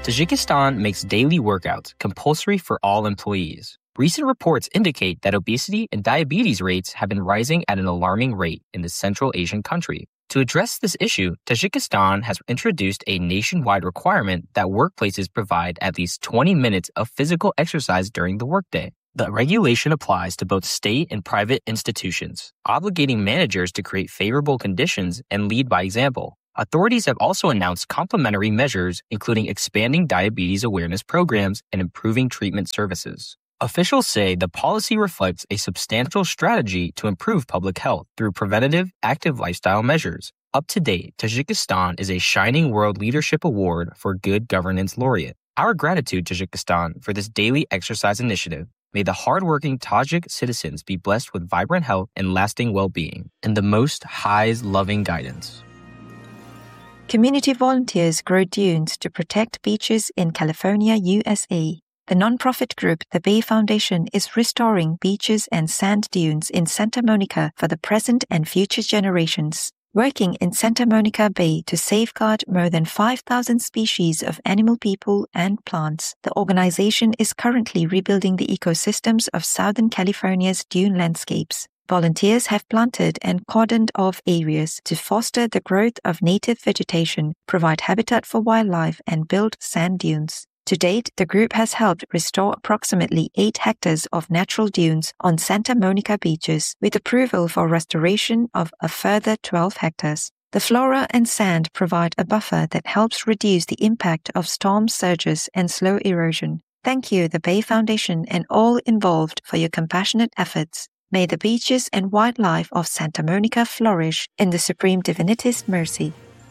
Tajikistan makes daily workouts compulsory for all employees. Recent reports indicate that obesity and diabetes rates have been rising at an alarming rate in the Central Asian country. To address this issue, Tajikistan has introduced a nationwide requirement that workplaces provide at least 20 minutes of physical exercise during the workday. The regulation applies to both state and private institutions, obligating managers to create favorable conditions and lead by example. Authorities have also announced complementary measures, including expanding diabetes awareness programs and improving treatment services. Officials say the policy reflects a substantial strategy to improve public health through preventative, active lifestyle measures. Up to date, Tajikistan is a Shining World Leadership Award for Good Governance Laureate. Our gratitude, Tajikistan, for this daily exercise initiative. May the hardworking Tajik citizens be blessed with vibrant health and lasting well-being, and the Most High's loving guidance. Community volunteers grow dunes to protect beaches in California, USA. The nonprofit group The Bay Foundation is restoring beaches and sand dunes in Santa Monica for the present and future generations. Working in Santa Monica Bay to safeguard more than 5,000 species of animal, people, and plants, the organization is currently rebuilding the ecosystems of Southern California's dune landscapes. Volunteers have planted and cordoned off areas to foster the growth of native vegetation, provide habitat for wildlife, and build sand dunes. To date, the group has helped restore approximately 8 hectares of natural dunes on Santa Monica beaches, with approval for restoration of a further 12 hectares. The flora and sand provide a buffer that helps reduce the impact of storm surges and slow erosion. Thank you, the Bay Foundation, and all involved for your compassionate efforts. May the beaches and wildlife of Santa Monica flourish in the Supreme Divinity's mercy.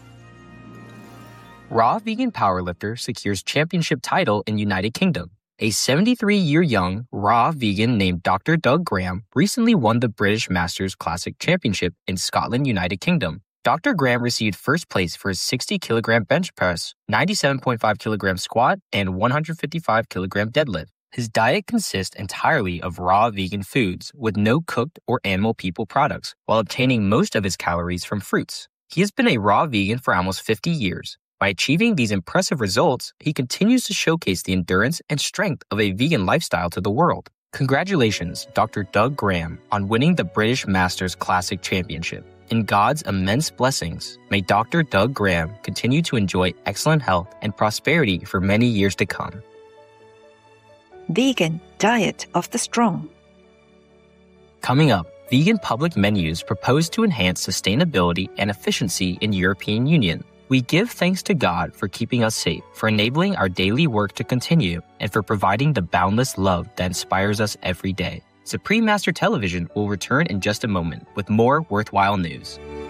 Raw vegan powerlifter secures championship title in United Kingdom. A 73-year-young raw vegan named Dr. Doug Graham recently won the British Masters Classic Championship in Scotland, United Kingdom. Dr. Graham received first place for his 60-kilogram bench press, 97.5-kilogram squat, and 155-kilogram deadlift. His diet consists entirely of raw vegan foods with no cooked or animal people products, while obtaining most of his calories from fruits. He has been a raw vegan for almost 50 years. By achieving these impressive results, he continues to showcase the endurance and strength of a vegan lifestyle to the world. Congratulations, Dr. Doug Graham, on winning the British Masters Classic Championship. In God's immense blessings, may Dr. Doug Graham continue to enjoy excellent health and prosperity for many years to come. Vegan Diet of the Strong. Coming up, vegan public menus propose to enhance sustainability and efficiency in European Union. We give thanks to God for keeping us safe, for enabling our daily work to continue, and for providing the boundless love that inspires us every day. Supreme Master Television will return in just a moment with more worthwhile news.